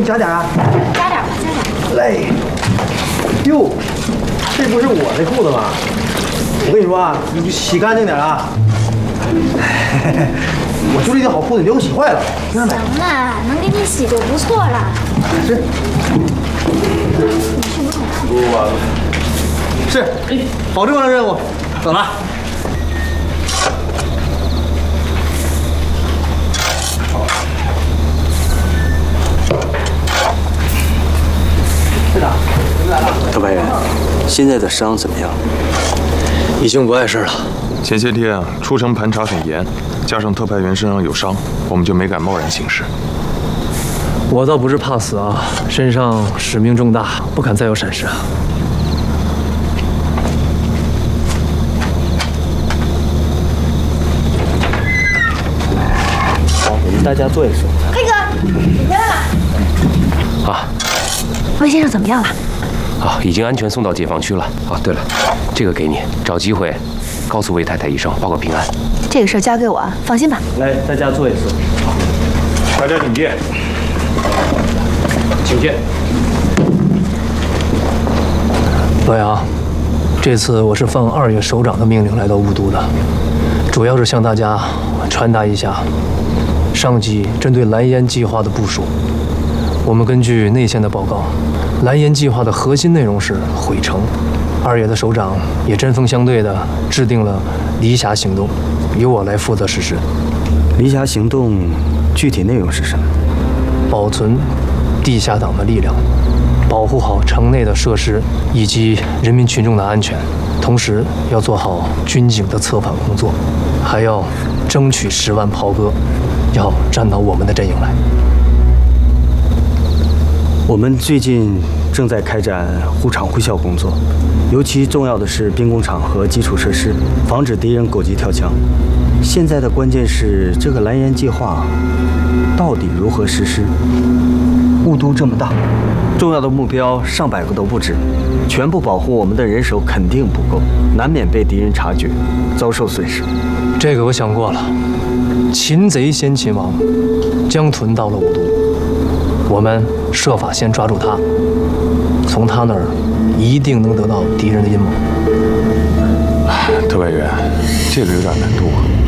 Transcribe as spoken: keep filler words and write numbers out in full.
加点啊？ 加点吧，加点。 来。哟，这不是我的裤子吗？我跟你说啊，你就洗干净点啊。我就这条好裤子，你别给我洗坏了。 行了，能给你洗就不错了。 是。我。是，保证完成任务，走了。 特派员，现在的伤怎么样？ 已经不碍事了。 前些天啊，出城盘查很严，加上特派员身上有伤，我们就没敢贸然行事。 我倒不是怕死啊，身上使命重大，不敢再有闪失啊。 好，我们大家坐一坐。 黑哥，你回来了。 啊。 魏先生怎么样了？ 啊，已经安全送到解放区了。啊，对了，这个给你，找机会告诉魏太太一声，报个平安。 这个事儿交给我，放心吧。 来，大家坐一坐。 大家请见。 请见。 老杨，这次我是奉二月首长的命令来到雾都的，主要是向大家传达一下上级针对蓝烟计划的部署。 我们根据内线的报告，蓝烟计划的核心内容是毁城。二野的首长也针锋相对地制定了离峡行动，由我来负责实施。 离峡行动具体内容是什么？ 保存地下党的力量，保护好城内的设施以及人民群众的安全，同时要做好军警的策反工作，还要争取十万炮哥要站到我们的阵营来。 我们最近正在开展护场护校工作，尤其重要的是兵工厂和基础设施，防止敌人狗急跳墙。现在的关键是这个蓝烟计划到底如何实施？雾都这么大，重要的目标上百个都不止，全部保护我们的人手肯定不够，难免被敌人察觉，遭受损失。 这个我想过了，擒贼先擒王，江屯到了雾都。 我们设法先抓住他，从他那儿一定能得到敌人的阴谋。 特派员，这个有点难度啊。